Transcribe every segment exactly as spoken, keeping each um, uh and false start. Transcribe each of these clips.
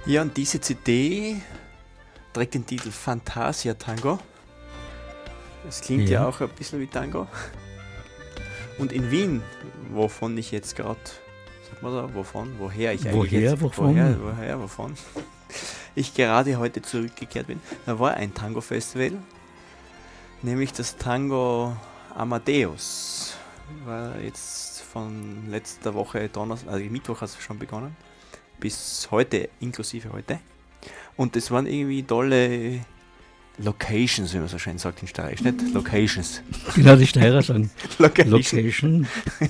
Ja, und diese C D trägt den Titel Fantasia Tango. Es klingt ja. ja auch ein bisschen wie Tango. Und in Wien, wovon ich jetzt gerade, sag mal so, wovon, woher ich eigentlich woher, jetzt, wovon? woher, woher, wovon, ich gerade heute zurückgekehrt bin, da war ein Tango-Festival, nämlich das Tango Amadeus. War jetzt von letzter Woche Donnerstag, also Mittwoch hat es schon begonnen, bis heute, inklusive heute. Und es waren irgendwie tolle Locations, wie man so schön sagt in Steirisch, nicht Locations. Genau, die Steirer sagen Location. Location.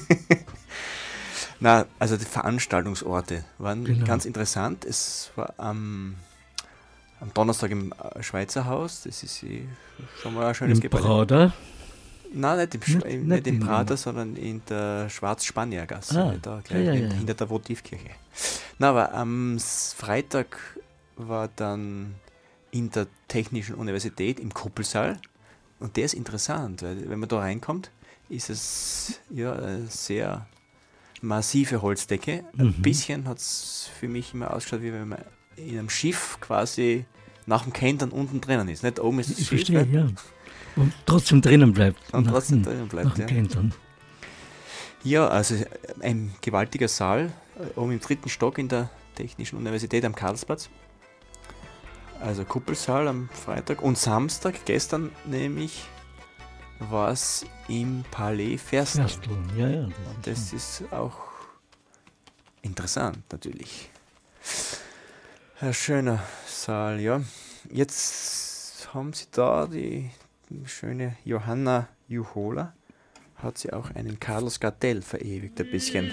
Na, also die Veranstaltungsorte waren Genau. ganz interessant. Es war am, am Donnerstag im Schweizer Haus, das ist schon mal ein schönes Im Gebäude. Prader? Nein, nicht im, Sch- Nicht- nicht nicht im in Prater, dem. sondern in der Schwarz-Spanier-Gasse, Ah, da gleich ja, ja, hin- ja. hinter der Votivkirche. Na, aber am S- Freitag war dann in der Technischen Universität im Kuppelsaal und der ist interessant, weil wenn man da reinkommt, ist es ja eine sehr massive Holzdecke. Ein Mhm. bisschen hat es für mich immer ausgeschaut, wie wenn man in einem Schiff quasi nach dem Kentern unten drinnen ist. Nicht oben ist das Ich Schiff, verstehe, ne? ja. Und trotzdem drinnen bleibt. Und nach trotzdem dem- drinnen Nach bleibt, dem ja. Kentern. Ja, also ein gewaltiger Saal, äh, oben im dritten Stock in der Technischen Universität am Karlsplatz. Also Kuppelsaal am Freitag und Samstag, gestern nämlich, war es im Palais Ferstel. Ferstel, ja, ja. Und das ist auch interessant natürlich. Ein schöner Saal, ja. Jetzt haben sie da die schöne Johanna Juhola, hat sie auch einen Carlos Gardel verewigt ein bisschen.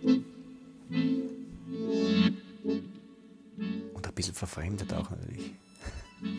Und ein bisschen verfremdet auch natürlich.